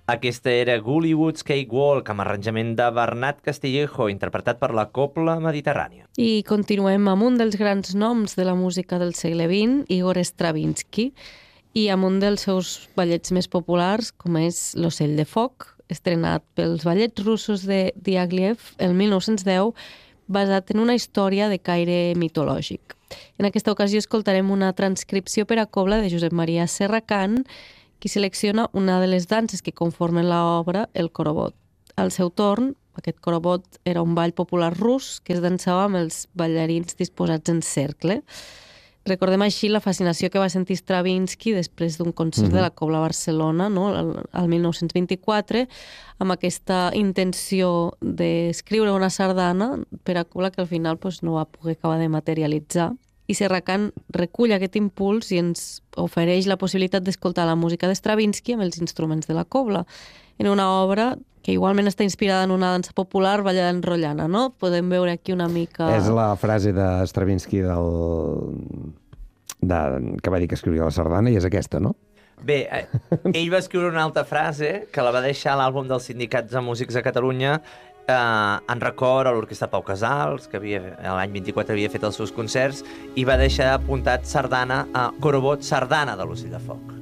Aquesta era Gullywood's Cakewalk, amb arranjament de Bernat Castillejo, interpretat per la Cobla Mediterrània. I continuem amb un dels grans noms de la música del segle XX, Igor Stravinsky, i amb un dels seus ballets més populars, com és L'ocell de foc, estrenat pels ballets russos de Diaghilev el 1910, basat en una història de caire mitològic. En aquesta ocasió escoltarem una transcripció per a cobla de Josep Maria Serracant, qui selecciona una de les danses que conformen l'obra, el korobot. Al seu torn, aquest korobot era un ball popular rus que es dansava amb els ballarins disposats en cercle. Recordem així la fascinació que va sentir Stravinsky després d'un concert de la Cobla Barcelona, no? el 1924, amb aquesta intenció d'escriure una sardana per a cobla que al final no va poder acabar de materialitzar. I Serracant recull aquest impuls i ens ofereix la possibilitat d'escoltar la música de Stravinsky amb els instruments de la cobla, en una obra que igualment està inspirada en una dansa popular ballada en rotllana, no? Podem veure aquí una mica... És la frase de Stravinsky que va dir que escriuria la sardana i és aquesta, no? Bé, ell va escriure una altra frase que la va deixar a l'àlbum dels sindicats de músics de Catalunya en record a l'Orquestra Pau Casals, que l'any 24 havia fet els seus concerts, i va deixar apuntat sardana a Korobot, sardana de l'Ocell de Foc.